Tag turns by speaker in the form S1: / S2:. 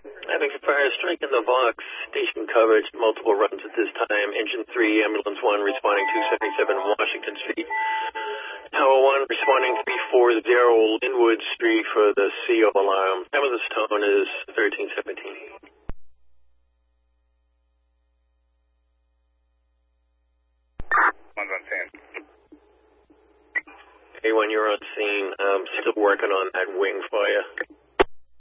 S1: Having fire strike in the Vox, station coverage, multiple runs at this time. Engine 3, Ambulance 1 responding 277 Washington Street. Tower 1 responding 340 Linwood Street for the CO alarm. Time of this tone is 1317. Hey, when you're on scene, still working on that wing for you.